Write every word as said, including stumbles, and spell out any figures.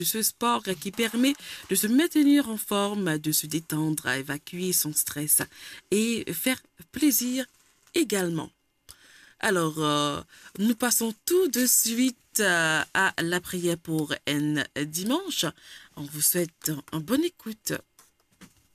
ce sport qui permet de se maintenir en forme, de se détendre, à évacuer son stress et faire plaisir également. Alors, euh, nous passons tout de suite euh, à la prière pour un dimanche. On vous souhaite une bonne écoute.